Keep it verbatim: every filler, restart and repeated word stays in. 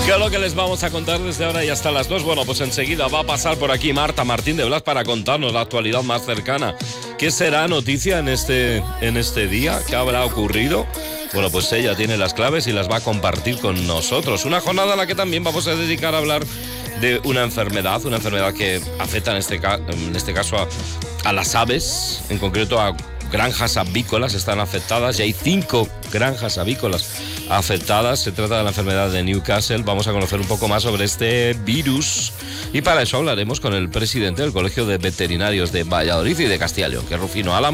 ¿Qué es lo que les vamos a contar desde ahora y hasta las dos? Bueno, pues enseguida va a pasar por aquí Marta Martín de Blas para contarnos la actualidad más cercana. ¿Qué será noticia en este, en este día? ¿Qué habrá ocurrido? Bueno, pues ella tiene las claves y las va a compartir con nosotros. Una jornada a la que también vamos a dedicar a hablar de una enfermedad, una enfermedad que afecta en este, ca- en este caso a, a las aves, en concreto a granjas avícolas están afectadas y hay cinco granjas avícolas afectadas. Se trata de la enfermedad de Newcastle. Vamos a conocer un poco más sobre este virus y para eso hablaremos con el presidente del Colegio de Veterinarios de Valladolid y de Castilla y León, que es Rufino Álamo.